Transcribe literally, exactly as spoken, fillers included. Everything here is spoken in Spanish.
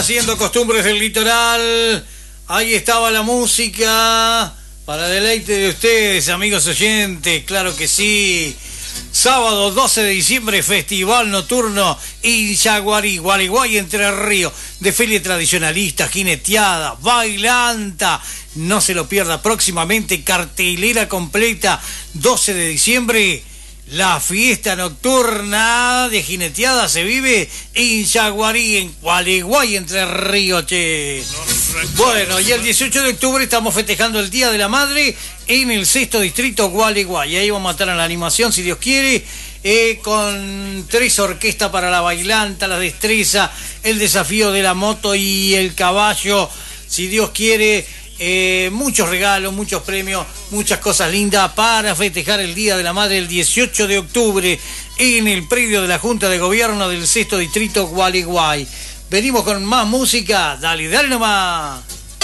Haciendo costumbres del litoral, ahí estaba la música para deleite de ustedes, amigos oyentes, claro que sí. Sábado doce de diciembre, Festival Nocturno Illaguarí, Gualeguay, Entre Ríos, desfile tradicionalista, jineteada, bailanta. No se lo pierda, próximamente cartelera completa, doce de diciembre. La fiesta nocturna de jineteada se vive en Yaguarí, en Gualeguay, Entre Ríos, che. Bueno, y el dieciocho de octubre estamos festejando el Día de la Madre en el sexto distrito Gualeguay. Ahí vamos a estar en la animación, si Dios quiere, eh, con tres orquestas para la bailanta, la destreza, el desafío de la moto y el caballo, si Dios quiere. Eh, muchos regalos, muchos premios, muchas cosas lindas para festejar el Día de la Madre el dieciocho de octubre en el predio de la Junta de Gobierno del sexto distrito Gualeguay. Venimos con más música, dale, dale nomás.